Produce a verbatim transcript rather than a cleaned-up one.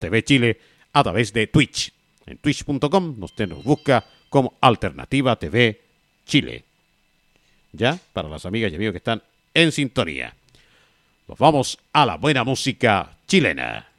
T V Chile a través de Twitch. En twitch punto com usted nos busca como Alternativa T V Chile. Ya, para las amigas y amigos que están en sintonía. Nos vamos a la buena música chilena.